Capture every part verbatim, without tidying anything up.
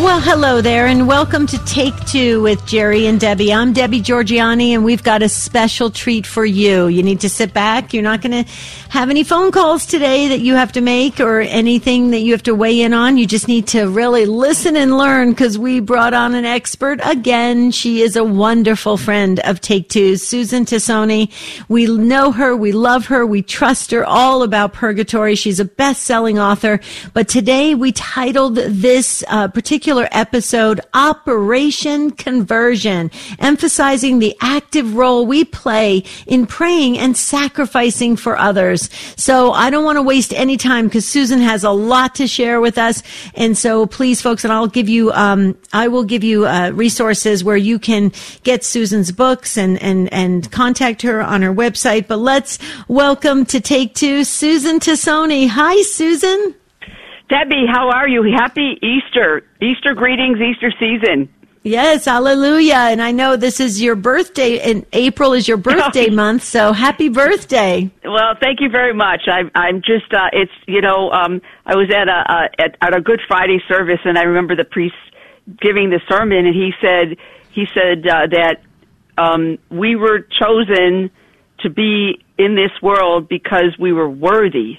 Well, hello there, and welcome to Take Two with Jerry and Debbie. I'm Debbie Georgiani, and we've got a special treat for you. You need to sit back. You're not going to have any phone calls today that you have to make or anything that you have to weigh in on. You just need to really listen and learn, because we brought on an expert again. She is a wonderful friend of Take Two's, Susan Tassone. We know her. We love her. We trust her. All about purgatory. She's a best-selling author. But today we titled this uh, particular episode Operation Conversion, emphasizing the active role we play in praying and sacrificing for others. So I don't want to waste any time, because Susan has a lot to share with us. And so please, folks, and I'll give you, um, I will give you uh, resources where you can get Susan's books and, and, and contact her on her website. But let's welcome to Take Two, Susan Tassone. Hi, Susan. Debbie, how are you? Happy Easter. Easter greetings, Easter season. Yes, hallelujah. And I know this is your birthday, and April is your birthday month, so happy birthday. Well, thank you very much. I, I'm just, uh, it's, you know, um, I was at a, uh, at, at a Good Friday service, and I remember the priest giving the sermon, and he said, he said uh, that um, we were chosen to be in this world because we were worthy.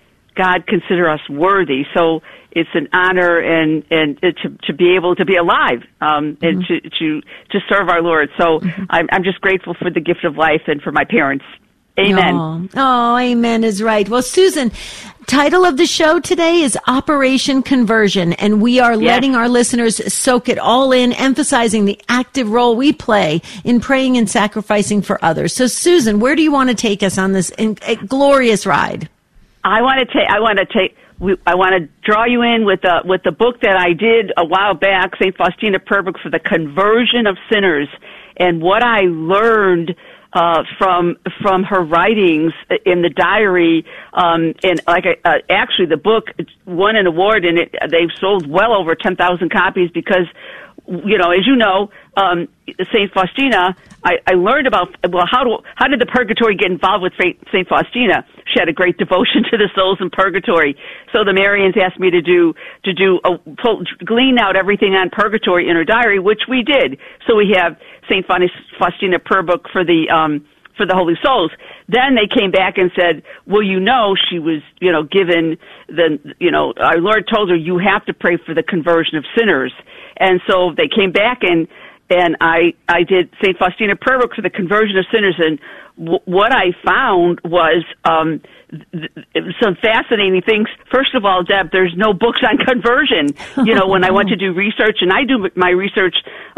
God consider us worthy, so it's an honor and and to to be able to be alive um, and mm-hmm. to to to serve our Lord. So mm-hmm. I'm I'm just grateful for the gift of life and for my parents. Amen. Oh, oh, amen is right. Well, Susan, title of the show today is Operation Conversion, and we are yes. letting our listeners soak it all in, emphasizing the active role we play in praying and sacrificing for others. So, Susan, where do you want to take us on this in, uh, glorious ride? I want to take. I want to take. I want to draw you in with the with the book that I did a while back, Saint Faustina Prayer Book for the Conversion of Sinners, and what I learned uh, from from her writings in the diary. Um, and like I, uh, actually, the book won an award, and it, they've sold well over ten thousand copies because, you know, as you know, um, Saint Faustina, I, I learned about, well, how do, how did the purgatory get involved with Saint Faustina? She had a great devotion to the souls in purgatory. So the Marians asked me to do, to do, a, pull, glean out everything on purgatory in her diary, which we did. So we have Saint Faustina Prayer Book for the, um, for the Holy Souls. Then they came back and said, well, you know, she was, you know, given the, you know, our Lord told her, you have to pray for the conversion of sinners. And so they came back and, and I, I did Saint Faustina Prayer Book for the Conversion of Sinners. And w- what I found was, um, th- th- some fascinating things. First of all, Deb, there's no books on conversion. You know, when I went to do research, and I do my research